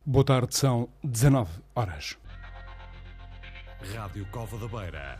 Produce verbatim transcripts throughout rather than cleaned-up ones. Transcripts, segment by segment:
Boa tarde, são dezanove horas. Rádio Cova da Beira.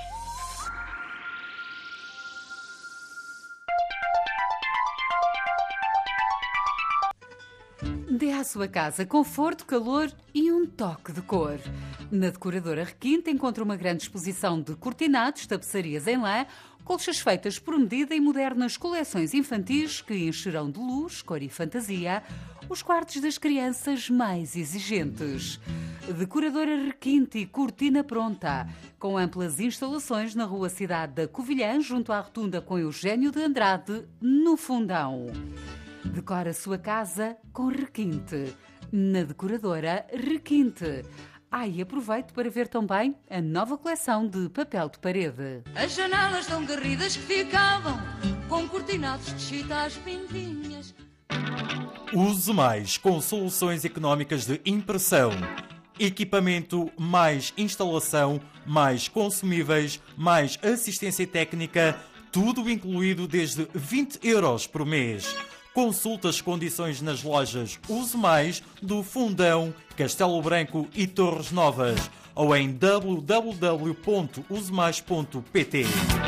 Dê à sua casa conforto, calor e um toque de cor. Na Decoradora Requinte encontra uma grande exposição de cortinados, tapeçarias em lã, colchas feitas por medida e modernas coleções infantis que encherão de luz, cor e fantasia os quartos das crianças mais exigentes. Decoradora Requinte e cortina pronta, com amplas instalações na Rua Cidade da Covilhã, junto à rotunda com Eugênio de Andrade, no Fundão. Decora a sua casa com Requinte, na Decoradora Requinte. Ah, e aproveite para ver também a nova coleção de papel de parede. As janelas tão garridas que ficavam com cortinados de chita às pintinhas. Use mais com soluções económicas de impressão. Equipamento, mais instalação, mais consumíveis, mais assistência técnica, tudo incluído desde vinte euros por mês. Consulte as condições nas lojas Use Mais do Fundão, Castelo Branco e Torres Novas ou em w w w ponto use mais ponto p t.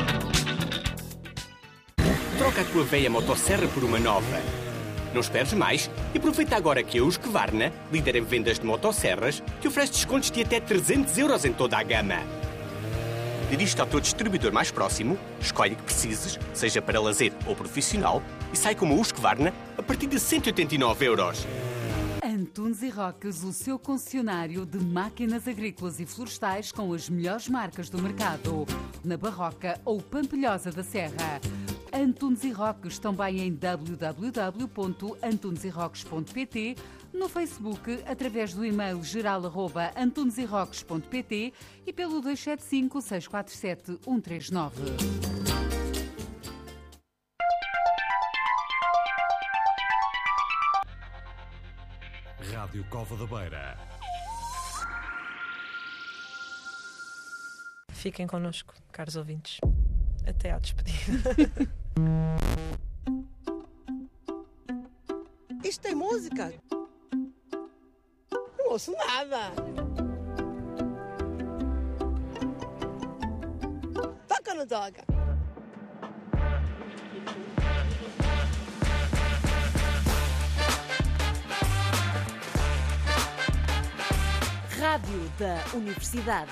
Troca a tua velha motosserra por uma nova. Não esperes mais e aproveita agora que a Husqvarna, líder em vendas de motosserras, te oferece descontos de até trezentos euros em toda a gama. Dirige-te ao teu distribuidor mais próximo, escolhe o que precises, seja para lazer ou profissional, e sai com uma Husqvarna a partir de cento e oitenta e nove euros. Antunes e Roques, o seu concessionário de máquinas agrícolas e florestais com as melhores marcas do mercado, na Barroca ou Pampilhosa da Serra. Antunes e Roques, também em w w w ponto antunes e roques ponto p t, no Facebook, através do e-mail geral arroba antunes e roques ponto p t e pelo dois sete cinco, seis quatro sete, um três nove. Rádio Cova da Beira. Fiquem connosco, caros ouvintes. Até à despedida. Isto tem música? Não ouço nada. Toca ou não toca? Rádio da Universidade.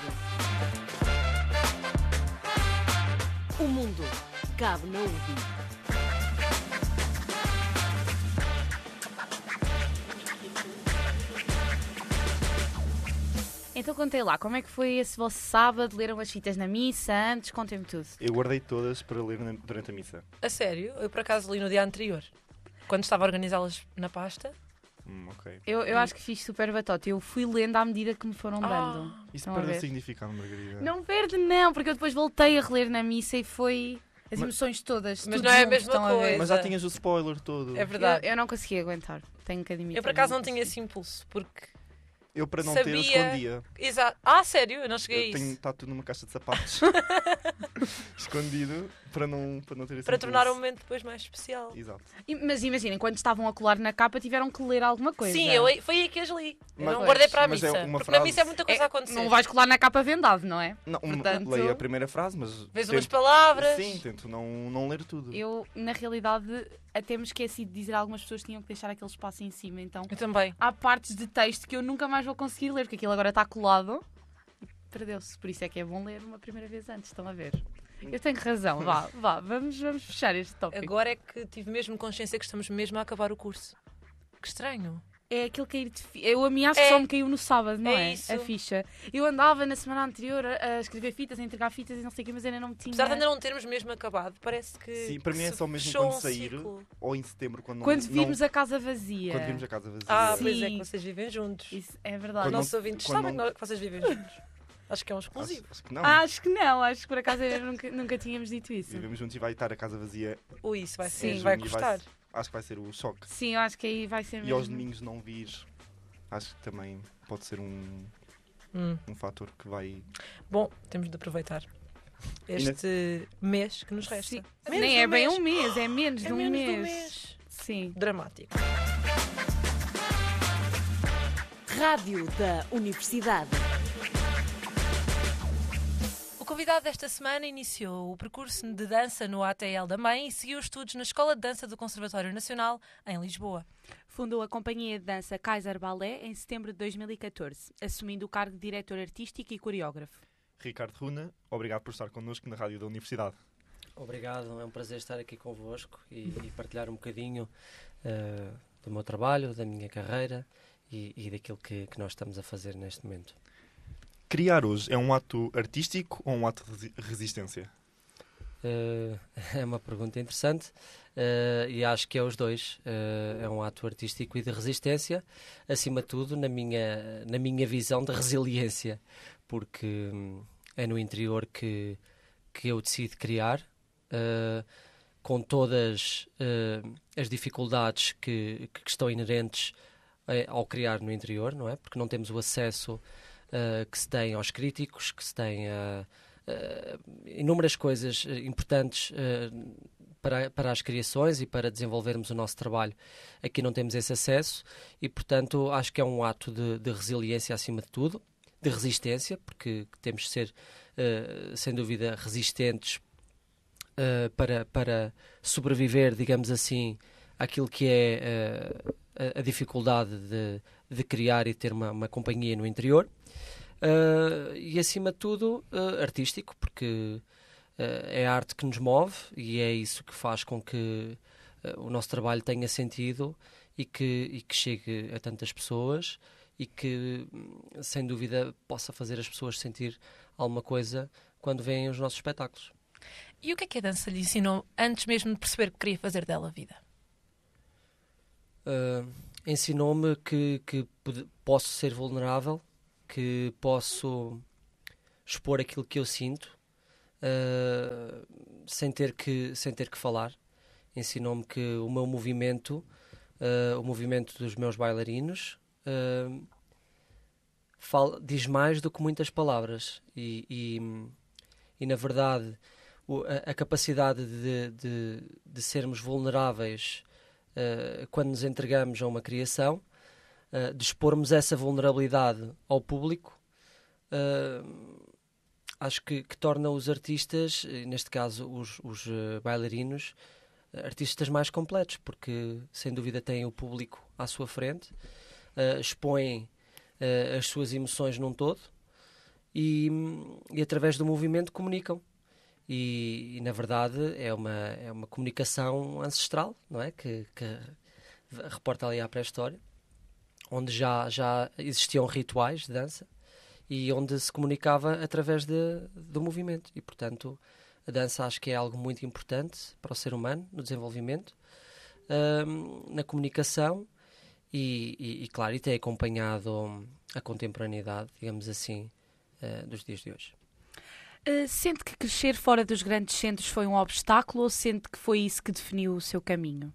O mundo cabe na U B I. Então contei lá, como é que foi esse vosso sábado? Leram as fitas na missa antes? Contem-me tudo. Eu guardei todas para ler durante a missa. A sério? Eu por acaso li no dia anterior, quando estava a organizá-las na pasta. Hum, okay. Eu, eu acho que fiz super batota. Eu fui lendo à medida que me foram dando. Ah, isso Estão perde significado, Margarida. Não perde não, porque eu depois voltei a reler na missa e foi as mas, emoções todas. Mas não é a mesma coisa. Mas já tinhas o spoiler todo. É verdade. Eu, eu não consegui aguentar. Tenho que admitir. Eu por acaso não tinha esse impulso, porque... Eu para não sabia... ter, escondia. Exato. Ah, sério? Eu não cheguei eu a isso. Tenho, está tudo numa caixa de sapatos. Escondido, para não, para não ter esse Para impulso. tornar o momento depois mais especial. Exato. E, mas imaginem, quando estavam a colar na capa, tiveram que ler alguma coisa. Sim, eu, foi aí que as li. Eu mas, não guardei para a mas missa. É uma porque frase... na missa é muita coisa é, a acontecer. Não vais colar na capa vendado, não é? Não, Portanto... leio a primeira frase, mas... Vês tento... umas palavras. Sim, tento não, não ler tudo. Eu, na realidade, até me esqueci de dizer a algumas pessoas que tinham que deixar aquele espaço em cima. Então, eu também. Há partes de texto que eu nunca mais vou conseguir ler, porque aquilo agora está colado e perdeu-se. Por isso é que é bom ler uma primeira vez antes, estão a ver? Eu tenho razão, vá, vá, vamos, vamos fechar este tópico. Agora é que tive mesmo consciência que estamos mesmo a acabar o curso. Que estranho. É aquele cair de ficha. Eu, a mim, acho que é. só me caiu no sábado, não é? é? Isso. A ficha. Eu andava na semana anterior a, a escrever fitas, a entregar fitas e não sei o que, mas ainda não me tinha... Apesar de ainda não termos mesmo acabado, parece que... Sim, para que mim é só mesmo quando um sair, ciclo. Ou em setembro, quando Quando não... vimos a casa vazia. Quando vimos a casa vazia. Ah, Sim. pois é, que vocês vivem juntos. Isso é verdade. Os nossos ouvintes quando sabem não... que vocês vivem juntos. Acho que é um exclusivo. Acho, acho que não. Acho que não, acho que por acaso nunca, nunca tínhamos dito isso. Vivemos juntos e vai estar a casa vazia. Ui, isso vai, Sim. ser, vai custar. Vai, acho que vai ser o choque. Sim, eu acho que aí vai ser mesmo. E aos domingos não vir, acho que também pode ser um, hum. um fator que vai... Bom, temos de aproveitar este mês que nos resta. Nem é bem um mês, é menos é de um menos mês. Do mês. Sim. Dramático. Rádio da Universidade. O convidado desta semana iniciou o percurso de dança no A T L da Mãe e seguiu estudos na Escola de Dança do Conservatório Nacional, em Lisboa. Fundou a companhia de dança Kaiser Ballet em setembro de dois mil e catorze, assumindo o cargo de diretor artístico e coreógrafo. Ricardo Runa, obrigado por estar connosco na Rádio da Universidade. Obrigado, é um prazer estar aqui convosco e, e partilhar um bocadinho uh, do meu trabalho, da minha carreira e, e daquilo que, que nós estamos a fazer neste momento. Criar hoje é um ato artístico ou um ato de resistência? Uh, é uma pergunta interessante uh, e acho que é os dois. Uh, é um ato artístico e de resistência, acima de tudo, na minha, na minha visão de resiliência, porque hum, é no interior que, que eu decido criar, uh, com todas uh, as dificuldades que, que estão inerentes uh, ao criar no interior, não é? Porque não temos o acesso Uh, que se tem aos críticos, que se tem a uh, uh, inúmeras coisas uh, importantes uh, para, para as criações e para desenvolvermos o nosso trabalho. Aqui não temos esse acesso e, portanto, acho que é um ato de, de resiliência acima de tudo, de resistência, porque temos de ser, uh, sem dúvida, resistentes uh, para, para sobreviver, digamos assim, àquilo que é uh, a, a dificuldade de, de criar e ter uma, uma companhia no interior. Uh, e acima de tudo uh, artístico, porque uh, é a arte que nos move e é isso que faz com que uh, o nosso trabalho tenha sentido e que, e que chegue a tantas pessoas e que, sem dúvida, possa fazer as pessoas sentir alguma coisa quando veem os nossos espetáculos. E o que é que a dança lhe ensinou antes mesmo de perceber que queria fazer dela a vida? Uh, ensinou-me que, que pode, posso ser vulnerável, que posso expor aquilo que eu sinto uh, sem, ter que, sem ter que falar. Ensinou-me que o meu movimento, uh, o movimento dos meus bailarinos, uh, fala, diz mais do que muitas palavras. E, e, e na verdade, o, a, a capacidade de, de, de sermos vulneráveis uh, quando nos entregamos a uma criação, Uh, de expormos essa vulnerabilidade ao público, uh, acho que, que torna os artistas, neste caso os, os uh, bailarinos, uh, artistas mais completos, porque sem dúvida têm o público à sua frente, uh, expõem uh, as suas emoções num todo e, e através do movimento comunicam. E, e na verdade é uma, é uma comunicação ancestral, não é? Que, que reporta ali à pré-história, onde já, já existiam rituais de dança e onde se comunicava através de, do movimento. E, portanto, a dança acho que é algo muito importante para o ser humano, no desenvolvimento, um, na comunicação e, e, e, claro, e tem acompanhado a contemporaneidade, digamos assim, uh, dos dias de hoje. Uh, sente que crescer fora dos grandes centros foi um obstáculo ou sente que foi isso que definiu o seu caminho?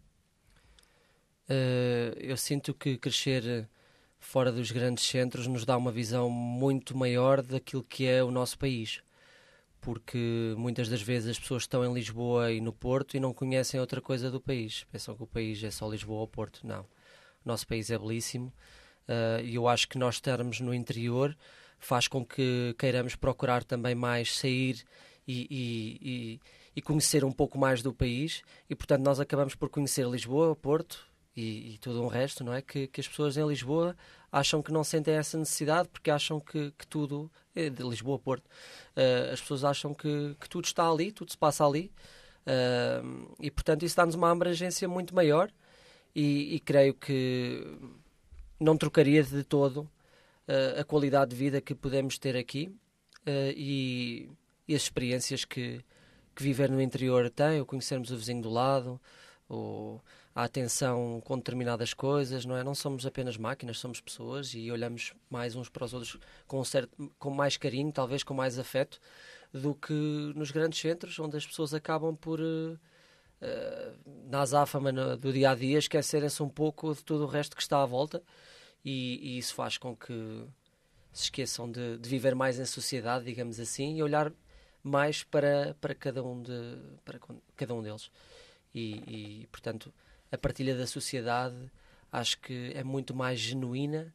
Uh, eu sinto que crescer fora dos grandes centros nos dá uma visão muito maior daquilo que é o nosso país, porque muitas das vezes as pessoas estão em Lisboa e no Porto e não conhecem outra coisa do país, pensam que o país é só Lisboa ou Porto. Não, o nosso país é belíssimo uh, e eu acho que nós estarmos no interior faz com que queiramos procurar também mais sair e, e, e, e conhecer um pouco mais do país e, portanto, nós acabamos por conhecer Lisboa, Porto E, e tudo o resto, não é? Que, que as pessoas em Lisboa acham que não sentem essa necessidade porque acham que, que tudo, é de Lisboa, Porto, uh, as pessoas acham que, que tudo está ali, tudo se passa ali uh, e, portanto, isso dá-nos uma abrangência muito maior e, e creio que não trocaria de todo uh, a qualidade de vida que podemos ter aqui uh, e, e as experiências que, que viver no interior tem, o conhecermos o vizinho do lado, o a atenção com determinadas coisas, não é? Não somos apenas máquinas, somos pessoas e olhamos mais uns para os outros com, um certo, com mais carinho, talvez com mais afeto, do que nos grandes centros, onde as pessoas acabam por, uh, uh, na azáfama no, do dia-a-dia, esquecerem-se um pouco de tudo o resto que está à volta e, e isso faz com que se esqueçam de, de viver mais em sociedade, digamos assim, e olhar mais para, para, cada, um de, para cada um deles. E, e, portanto, a partilha da sociedade acho que é muito mais genuína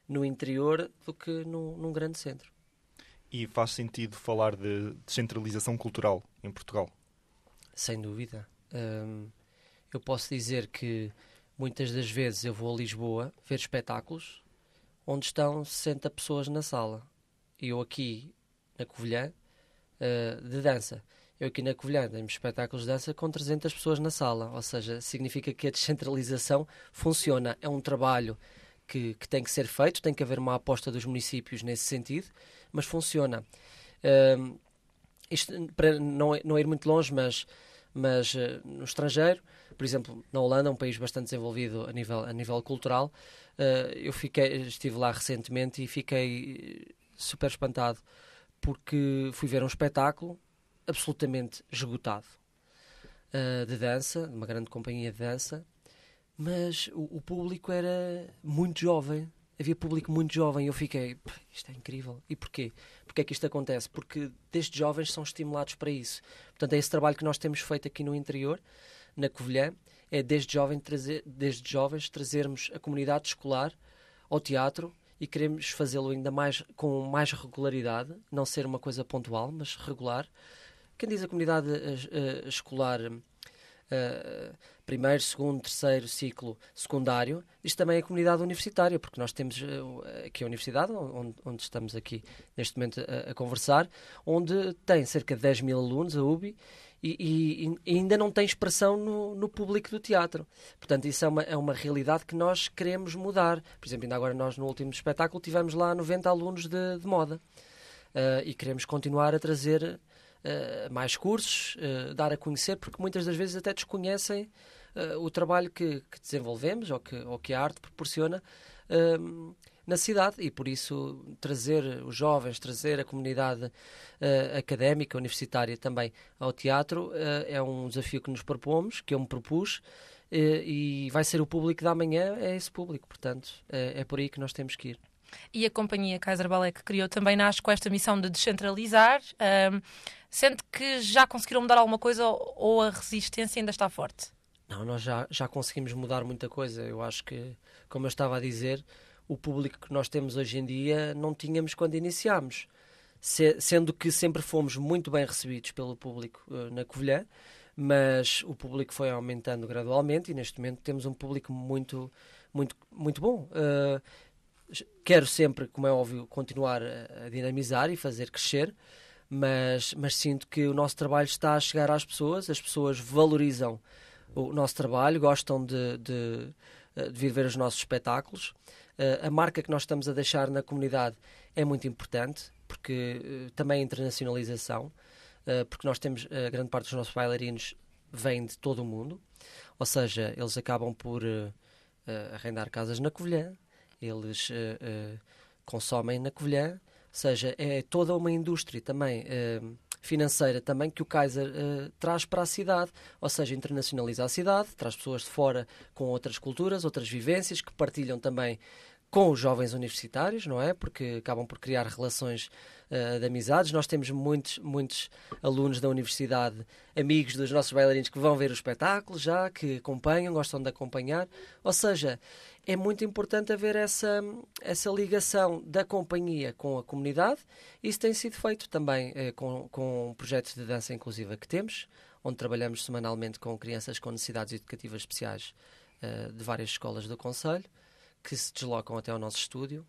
no interior do que num, num grande centro. E faz sentido falar de descentralização cultural em Portugal? Sem dúvida. Hum, eu posso dizer que muitas das vezes eu vou a Lisboa ver espetáculos onde estão sessenta pessoas na sala. E eu aqui, na Covilhã, uh, de dança. Eu aqui na Covilhã temos espetáculos de dança com trezentas pessoas na sala. Ou seja, significa que a descentralização funciona. É um trabalho que, que tem que ser feito, tem que haver uma aposta dos municípios nesse sentido, mas funciona. Uh, isto, para não, não ir muito longe, mas, mas uh, no estrangeiro, por exemplo, na Holanda, um país bastante desenvolvido a nível, a nível cultural, uh, eu fiquei, estive lá recentemente e fiquei super espantado, porque fui ver um espetáculo absolutamente esgotado uh, de dança, de uma grande companhia de dança, mas o, o público era muito jovem, havia público muito jovem, e eu fiquei, isto é incrível. E porquê? Porque é que isto acontece? Porque desde jovens são estimulados para isso. Portanto, é esse trabalho que nós temos feito aqui no interior, na Covilhã, é desde, jovem trazer, desde jovens trazermos a comunidade escolar ao teatro, e queremos fazê-lo ainda mais, com mais regularidade, não ser uma coisa pontual, mas regular. Quem diz a comunidade uh, uh, escolar uh, primeiro, segundo, terceiro ciclo secundário, isto também é a comunidade universitária, porque nós temos uh, aqui a universidade, onde, onde estamos aqui neste momento a, a conversar, onde tem cerca de dez mil alunos, a U B I, E, e, e ainda não tem expressão no, no público do teatro. Portanto, isso é uma, é uma realidade que nós queremos mudar. Por exemplo, ainda agora nós no último espetáculo tivemos lá noventa alunos de, de moda. Uh, e queremos continuar a trazer uh, mais cursos, uh, dar a conhecer, porque muitas das vezes até desconhecem uh, o trabalho que, que desenvolvemos ou que, ou que a arte proporciona uh, na cidade, e por isso trazer os jovens, trazer a comunidade uh, académica, universitária também ao teatro uh, é um desafio que nos propomos, que eu me propus, uh, e vai ser o público da manhã, é esse público, portanto é, é por aí que nós temos que ir. E a companhia Kaiser Ballet que criou também nasce com esta missão de descentralizar, um, sente que já conseguiram mudar alguma coisa ou a resistência ainda está forte? Não, nós já, já conseguimos mudar muita coisa. Eu acho que, como eu estava a dizer, o público que nós temos hoje em dia não tínhamos quando iniciámos, Se, sendo que sempre fomos muito bem recebidos pelo público uh, na Covilhã, mas o público foi aumentando gradualmente e neste momento temos um público muito, muito, muito bom. Uh, quero sempre, como é óbvio, continuar a, a dinamizar e fazer crescer, mas, mas sinto que o nosso trabalho está a chegar às pessoas, as pessoas valorizam o nosso trabalho, gostam de, de, de vir ver os nossos espetáculos. Uh, a marca que nós estamos a deixar na comunidade é muito importante, porque uh, também a internacionalização, uh, porque nós temos, a uh, grande parte dos nossos bailarinos vem de todo o mundo, ou seja, eles acabam por uh, uh, arrendar casas na Covilhã, eles uh, uh, consomem na Covilhã, ou seja, é toda uma indústria também uh, financeira também que o Kaiser uh, traz para a cidade, ou seja, internacionaliza a cidade, traz pessoas de fora com outras culturas, outras vivências, que partilham também com os jovens universitários, não é? Porque acabam por criar relações uh, de amizades. Nós temos muitos, muitos alunos da universidade, amigos dos nossos bailarinos, que vão ver o espetáculo já, que acompanham, gostam de acompanhar. Ou seja, é muito importante haver essa, essa ligação da companhia com a comunidade. Isso tem sido feito também uh, com, com projetos de dança inclusiva que temos, onde trabalhamos semanalmente com crianças com necessidades educativas especiais uh, de várias escolas do concelho, que se deslocam até ao nosso estúdio.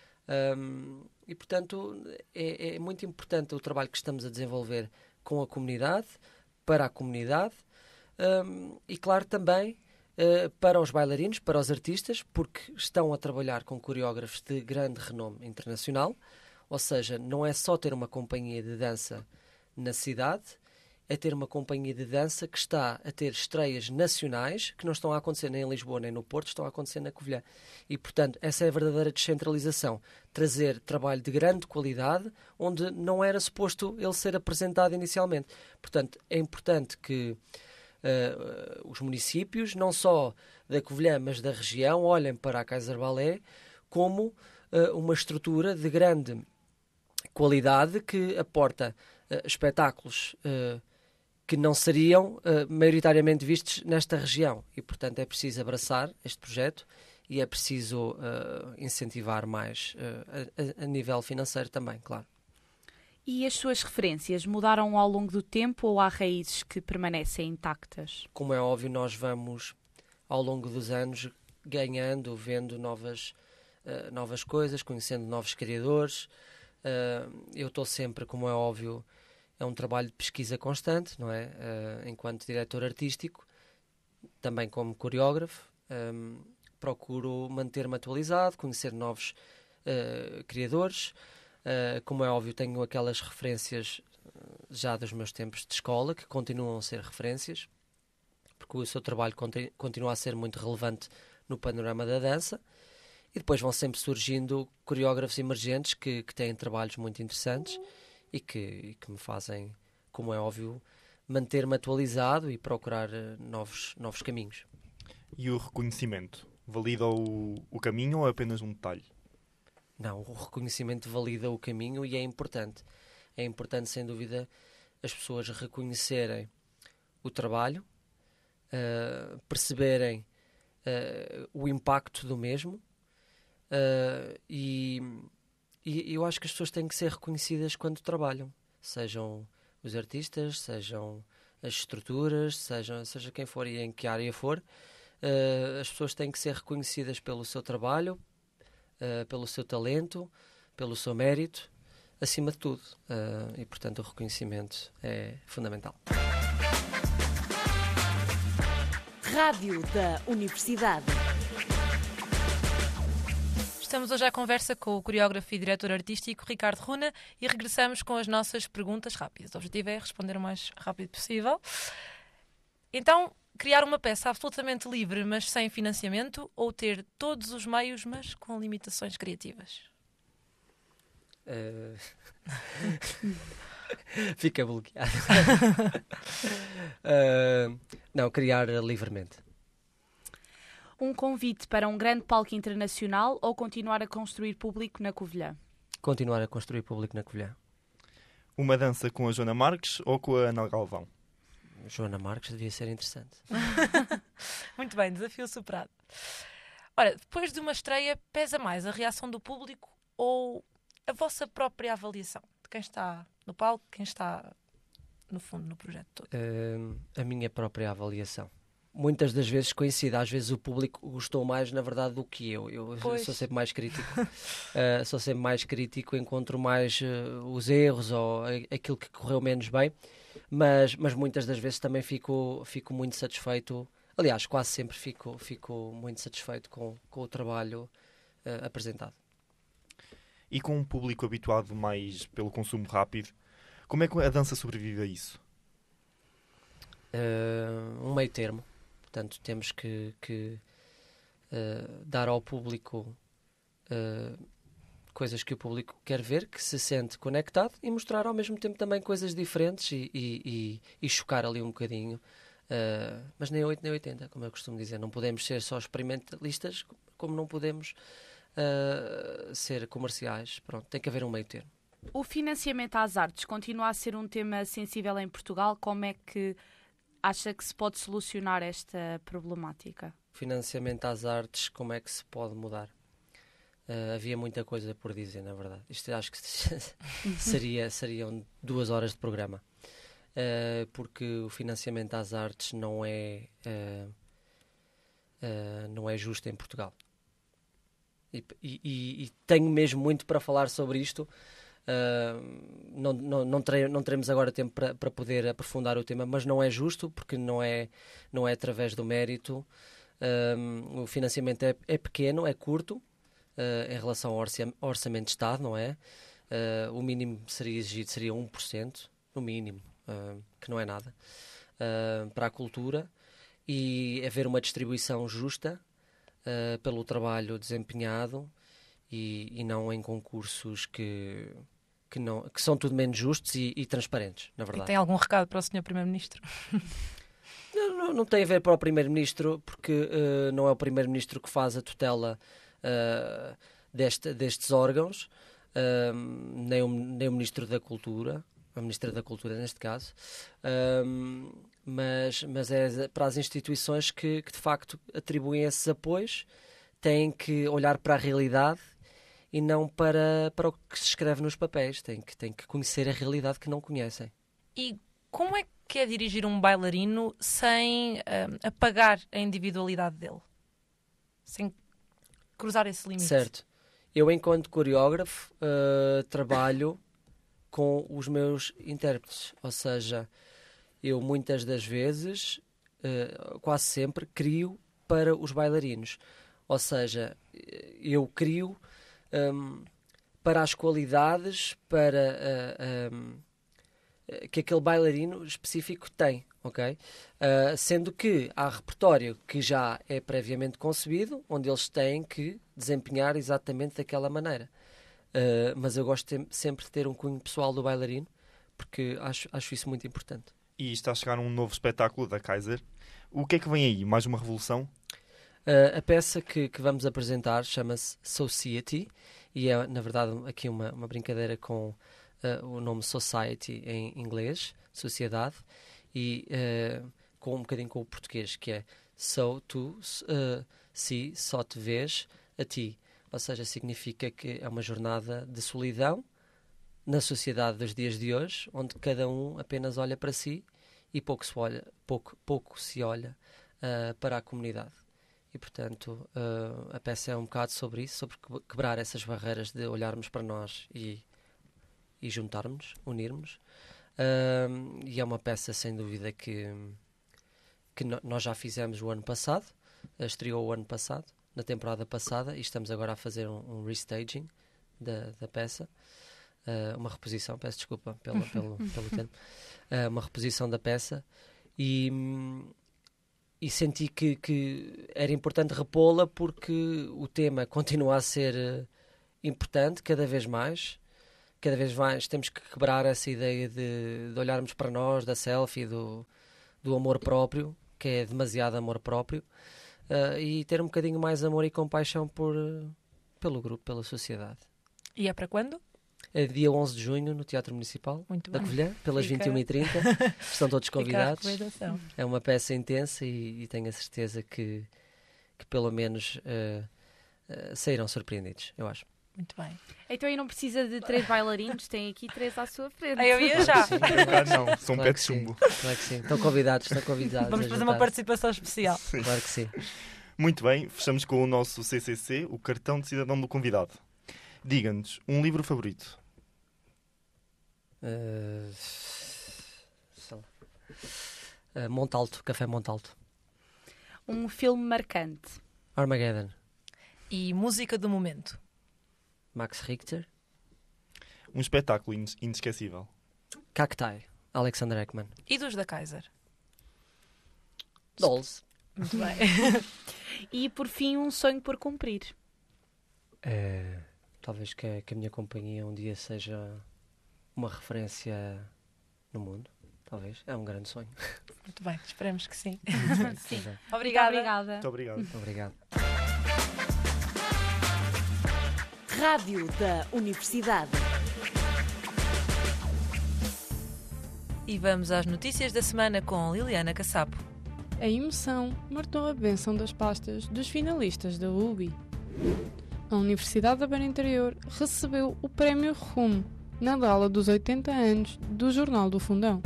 Um, e, portanto, é, é muito importante o trabalho que estamos a desenvolver com a comunidade, para a comunidade, um, e, claro, também uh, para os bailarinos, para os artistas, porque estão a trabalhar com coreógrafos de grande renome internacional, ou seja, não é só ter uma companhia de dança na cidade, é ter uma companhia de dança que está a ter estreias nacionais, que não estão a acontecer nem em Lisboa nem no Porto, estão a acontecer na Covilhã. E, portanto, essa é a verdadeira descentralização. Trazer trabalho de grande qualidade, onde não era suposto ele ser apresentado inicialmente. Portanto, é importante que uh, os municípios, não só da Covilhã, mas da região, olhem para a Kaiser Ballet como uh, uma estrutura de grande qualidade que aporta uh, espetáculos uh, que não seriam uh, maioritariamente vistos nesta região. E, portanto, é preciso abraçar este projeto e é preciso uh, incentivar mais uh, a, a nível financeiro também, claro. E as suas referências mudaram ao longo do tempo ou há raízes que permanecem intactas? Como é óbvio, nós vamos, ao longo dos anos, ganhando, vendo novas, uh, novas coisas, conhecendo novos criadores. Uh, eu estou sempre, como é óbvio, é um trabalho de pesquisa constante, não é? Uh, enquanto diretor artístico, também como coreógrafo, um, procuro manter-me atualizado, conhecer novos uh, criadores. Uh, como é óbvio, tenho aquelas referências uh, já dos meus tempos de escola, que continuam a ser referências, porque o seu trabalho conti- continua a ser muito relevante no panorama da dança. E depois vão sempre surgindo coreógrafos emergentes que, que têm trabalhos muito interessantes e que, e que me fazem, como é óbvio, manter-me atualizado e procurar uh, novos, novos caminhos. E o reconhecimento? Valida o, o caminho ou é apenas um detalhe? Não, o reconhecimento valida o caminho e é importante. É importante, sem dúvida, as pessoas reconhecerem o trabalho, uh, perceberem uh, o impacto do mesmo uh, e, e eu acho que as pessoas têm que ser reconhecidas quando trabalham. Sejam os artistas, sejam as estruturas, sejam, seja quem for e em que área for, uh, as pessoas têm que ser reconhecidas pelo seu trabalho, Uh, pelo seu talento, pelo seu mérito, acima de tudo. Uh, e, portanto, o reconhecimento é fundamental. Rádio da Universidade. Estamos hoje à conversa com o coreógrafo e diretor artístico Ricardo Runa e regressamos com as nossas perguntas rápidas. O objetivo é responder o mais rápido possível. Então, criar uma peça absolutamente livre, mas sem financiamento, ou ter todos os meios, mas com limitações criativas? Uh... Fica bloqueado. uh... Não, criar livremente. Um convite para um grande palco internacional ou continuar a construir público na Covilhã? Continuar a construir público na Covilhã. Uma dança com a Joana Marques ou com a Ana Galvão? Joana Marques devia ser interessante. Muito bem, desafio superado. Ora, depois de uma estreia, pesa mais a reação do público ou a vossa própria avaliação? De quem está no palco, quem está, no fundo, no projeto todo? Uh, a minha própria avaliação. Muitas das vezes coincide. Às vezes o público gostou mais, na verdade, do que eu. Eu pois. sou sempre mais crítico. uh, sou sempre mais crítico, encontro mais uh, os erros ou aquilo que correu menos bem. Mas, mas muitas das vezes também fico, fico muito satisfeito, aliás, quase sempre fico, fico muito satisfeito com, com o trabalho uh, apresentado. E com um público habituado mais pelo consumo rápido, como é que a dança sobrevive a isso? Uh, um meio termo. Portanto, temos que, que uh, dar ao público uh, coisas que o público quer ver, que se sente conectado e mostrar ao mesmo tempo também coisas diferentes e, e, e, e chocar ali um bocadinho. Uh, mas nem oito nem oitenta, como eu costumo dizer. Não podemos ser só experimentalistas, como não podemos uh, ser comerciais. Pronto, tem que haver um meio termo. O financiamento às artes continua a ser um tema sensível em Portugal. Como é que acha que se pode solucionar esta problemática? Financiamento às artes, como é que se pode mudar? Uh, havia muita coisa por dizer, na verdade. Isto acho que seria, seriam duas horas de programa. Uh, porque o financiamento às artes não é, uh, uh, não é justo em Portugal. E, e, e tenho mesmo muito para falar sobre isto. Uh, não, não, não, terei, não teremos agora tempo para, para poder aprofundar o tema, mas não é justo, porque não é, não é através do mérito. Uh, o financiamento é, é pequeno, é curto. Uh, em relação ao orçamento de Estado, não é? Uh, o mínimo seria exigido seria um por cento, no mínimo, uh, que não é nada, uh, para a cultura, e haver uma distribuição justa uh, pelo trabalho desempenhado e, e não em concursos que, que, não, que são tudo menos justos e, e transparentes, na verdade. E tem algum recado para o senhor Primeiro-Ministro? Não, não, não tem a ver para o Primeiro-Ministro, porque uh, não é o Primeiro-Ministro que faz a tutela Uh, deste, destes órgãos, uh, nem, o, nem o Ministro da Cultura, a Ministra da Cultura neste caso, uh, mas, mas é para as instituições que, que de facto atribuem esses apoios, têm que olhar para a realidade e não para, para o que se escreve nos papéis. Têm que, têm que conhecer a realidade que não conhecem. E como é que é dirigir um bailarino sem uh, apagar a individualidade dele? Sem cruzar esse limite? Certo. Eu, enquanto coreógrafo, uh, trabalho com os meus intérpretes. Ou seja, eu muitas das vezes, uh, quase sempre, crio para os bailarinos. Ou seja, eu crio um, para as qualidades, para uh, um, que aquele bailarino específico tem, ok? Uh, sendo que há repertório que já é previamente concebido, onde eles têm que desempenhar exatamente daquela maneira. Uh, mas eu gosto de, sempre de ter um cunho pessoal do bailarino, porque acho, acho isso muito importante. E está a chegar um novo espetáculo da Kaiser. O que é que vem aí? Mais uma revolução? Uh, a peça que, que vamos apresentar chama-se Society, e é, na verdade, aqui uma, uma brincadeira com uh, o nome Society em inglês, sociedade, e uh, com um bocadinho com o português, que é So, tu, uh, si, só te vês a ti. Ou seja, significa que é uma jornada de solidão na sociedade dos dias de hoje, onde cada um apenas olha para si e pouco se olha, pouco, pouco se olha uh, para a comunidade. E, portanto, uh, a peça é um bocado sobre isso, sobre quebrar essas barreiras de olharmos para nós e, e juntarmos, unirmos. Uh, e é uma peça, sem dúvida, que, que no, nós já fizemos o ano passado, uh, estreou o ano passado, na temporada passada, e estamos agora a fazer um, um restaging da, da peça. Uh, uma reposição, peço desculpa pelo, pelo, pelo termo. Uh, uma reposição da peça. E... E senti que, que era importante repô-la porque o tema continua a ser uh, importante cada vez mais. Cada vez mais temos que quebrar essa ideia de, de olharmos para nós, da selfie, do, do amor próprio, que é demasiado amor próprio, uh, e ter um bocadinho mais amor e compaixão por, uh, pelo grupo, pela sociedade. E é para quando? É dia onze de junho no Teatro Municipal Muito da bem. Covilhã, pelas Fica... vinte e uma e trinta. Estão todos convidados. É uma peça intensa e, e tenho a certeza que, que pelo menos uh, uh, saíram surpreendidos, eu acho. Muito bem. Então aí não precisa de três bailarinos, tem aqui três à sua frente. Aí eu ia já. Claro, não, são claro pé de chumbo. Claro que sim. Estão convidados, estão convidados. Vamos fazer uma participação especial. Sim. Claro que sim. Muito bem, fechamos com o nosso C C C, o cartão de cidadão do convidado. Diga-nos, um livro favorito? Uh, sei lá. Uh, Montalto, Café Montalto. Um filme marcante? Armageddon. E música do momento? Max Richter. Um espetáculo in- inesquecível? Cacti, Alexander Ekman. E dos da Kaiser? Dolls. Muito bem. E por fim, um sonho por cumprir? É, talvez que a, que a minha companhia um dia seja uma referência no mundo. Talvez. É um grande sonho. Muito bem, esperemos que sim. Sim. Exato. Obrigada. Obrigada. Muito obrigado. Muito obrigado. Rádio da Universidade. E vamos às notícias da semana com Liliana Cassapo. A emoção marcou a bênção das pastas dos finalistas da U B I. A Universidade da Beira Interior recebeu o Prémio Rumo na gala dos oitenta anos do Jornal do Fundão.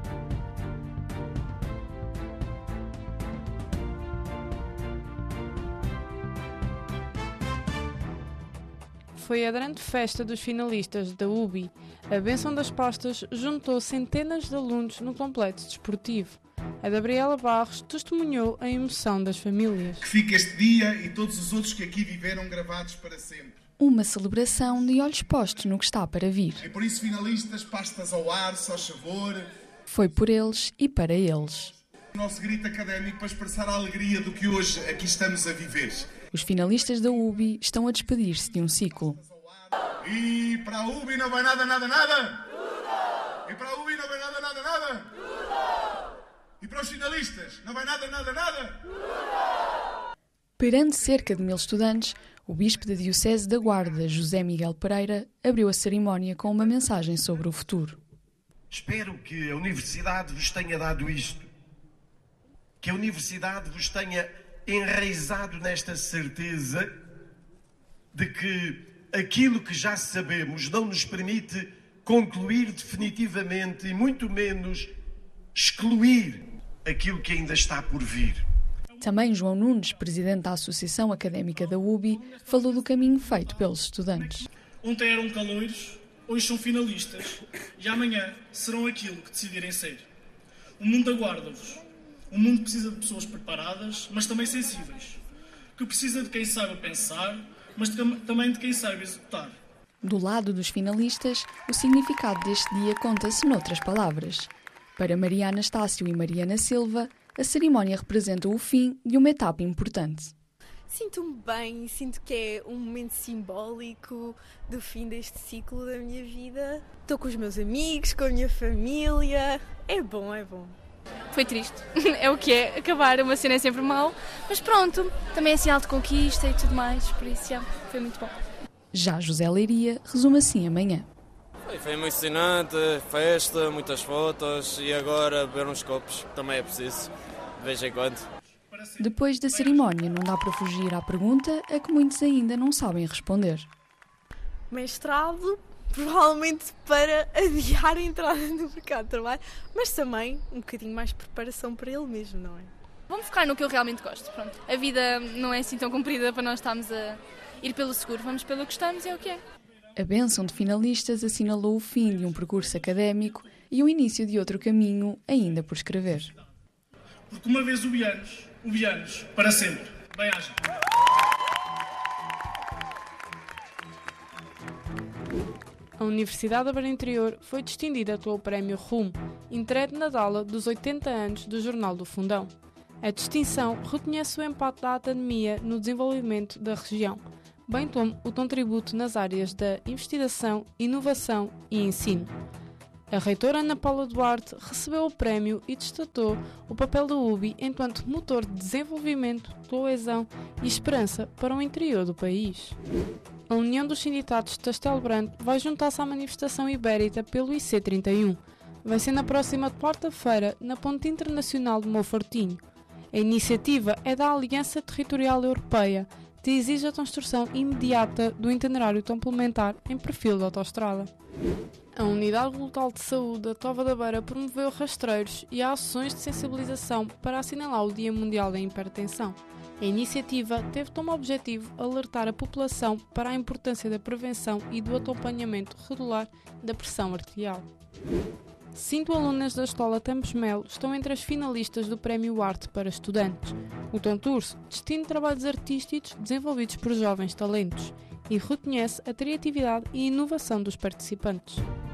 Foi a grande festa dos finalistas da U B I. A bênção das pastas juntou centenas de alunos no complexo desportivo. A Gabriela Barros testemunhou a emoção das famílias. Que fique este dia e todos os outros que aqui viveram gravados para sempre. Uma celebração de olhos postos no que está para vir. E por isso, finalistas, pastas ao ar, só favor. Foi por eles e para eles. O nosso grito académico para expressar a alegria do que hoje aqui estamos a viver. Os finalistas da U B I estão a despedir-se de um ciclo. E para a U B I não vai nada, nada, nada? E para a U B I não vai nada, nada, nada? E para os finalistas não vai nada, nada, nada? Perante cerca de mil estudantes, o bispo da Diocese da Guarda, José Miguel Pereira, abriu a cerimónia com uma mensagem sobre o futuro. Espero que a Universidade vos tenha dado isto. Que a Universidade vos tenha enraizado nesta certeza de que aquilo que já sabemos não nos permite concluir definitivamente e muito menos excluir aquilo que ainda está por vir. Também João Nunes, presidente da Associação Académica da U B I, falou do caminho feito pelos estudantes. Ontem eram caloiros, hoje são finalistas e amanhã serão aquilo que decidirem ser. O mundo aguarda-vos. O mundo precisa de pessoas preparadas, mas também sensíveis. Que precisa de quem saiba pensar, mas também de quem saiba executar. Do lado dos finalistas, o significado deste dia conta-se noutras palavras. Para Maria Anastácio e Mariana Silva, a cerimónia representa o fim de uma etapa importante. Sinto-me bem, sinto que é um momento simbólico do fim deste ciclo da minha vida. Estou com os meus amigos, com a minha família. É bom, é bom. Foi triste. É o que é. Acabar uma cena é sempre mal. Mas pronto, também é sinal de conquista e tudo mais. Por isso, já, foi muito bom. Já José Leiria resume assim amanhã. Foi, foi emocionante, festa, muitas fotos e agora beber uns copos. Também é preciso, de vez em quando. Depois da cerimónia, não dá para fugir à pergunta a que muitos ainda não sabem responder. Mestrado, provavelmente para adiar a entrada no mercado de trabalho, mas também um bocadinho mais preparação para ele mesmo, não é? Vamos focar no que eu realmente gosto. Pronto. A vida não é assim tão comprida para nós estarmos a ir pelo seguro. Vamos pelo que gostamos e é o que é. A bênção de finalistas assinalou o fim de um percurso académico e o início de outro caminho ainda por escrever. Porque uma vez ubianos, ubianos, para sempre. Bem-aja. A Universidade da Beira Interior foi distinguida pelo Prémio Rumo, entregue na dala dos oitenta anos do Jornal do Fundão. A distinção reconhece o impacto da academia no desenvolvimento da região, bem como o contributo nas áreas da investigação, inovação e ensino. A reitora Ana Paula Duarte recebeu o prémio e destacou o papel da U B I enquanto motor de desenvolvimento, coesão e esperança para o interior do país. A União dos Sindicatos de Castelo Branco vai juntar-se à manifestação ibérica pelo I C trinta e um. Vai ser na próxima quarta-feira, na Ponte Internacional de Monfortinho. A iniciativa é da Aliança Territorial Europeia, que exige a construção imediata do itinerário complementar em perfil de autoestrada. A Unidade Local de Saúde da Tova da Beira promoveu rastreiros e ações de sensibilização para assinalar o Dia Mundial da Hipertensão. A iniciativa teve como objetivo alertar a população para a importância da prevenção e do acompanhamento regular da pressão arterial. Cinco alunas da Escola Campos Melo estão entre as finalistas do Prémio Arte para Estudantes. O concurso distingue trabalhos artísticos desenvolvidos por jovens talentos e reconhece a criatividade e inovação dos participantes.